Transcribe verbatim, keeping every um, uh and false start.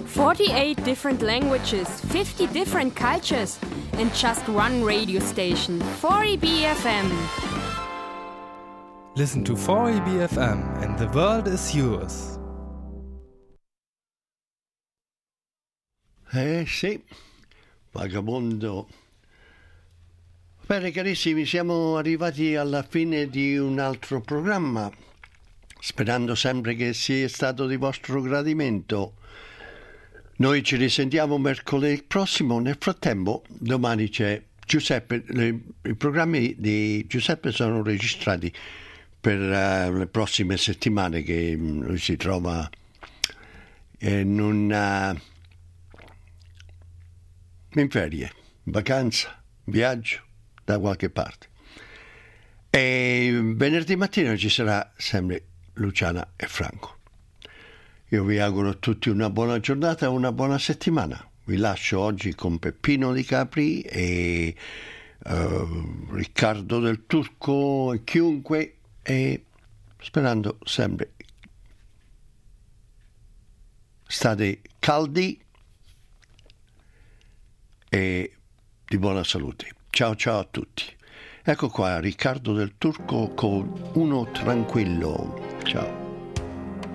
forty-eight different languages, fifty different cultures, and just one radio station, four E B F M. Listen to four E B F M and the world is yours. Eh sì, vagabondo. Bene carissimi, siamo arrivati alla fine di un altro programma, sperando sempre che sia stato di vostro gradimento. Noi ci risentiamo mercoledì prossimo, nel frattempo domani c'è Giuseppe, le, i programmi di Giuseppe sono registrati per uh, le prossime settimane, che um, lui si trova in una in ferie, vacanza, viaggio da qualche parte. E venerdì mattina ci sarà sempre Luciana e Franco. Io vi auguro a tutti una buona giornata e una buona settimana. Vi lascio oggi con Peppino Di Capri e uh, Riccardo del Turco e chiunque, e sperando sempre state caldi e di buona salute. Ciao ciao a tutti. Ecco qua Riccardo del Turco con Uno Tranquillo. Ciao.